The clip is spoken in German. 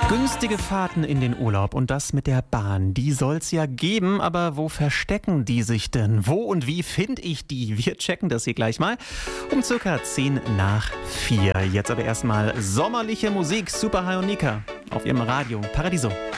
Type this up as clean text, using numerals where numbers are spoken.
Günstige Fahrten in den Urlaub und das mit der Bahn, die soll's ja geben, aber wo verstecken die sich denn? Wo und wie finde ich die? Wir checken das hier gleich mal um circa 3:10. Jetzt aber erstmal sommerliche Musik, Super High und Nika auf ihrem Radio Paradiso.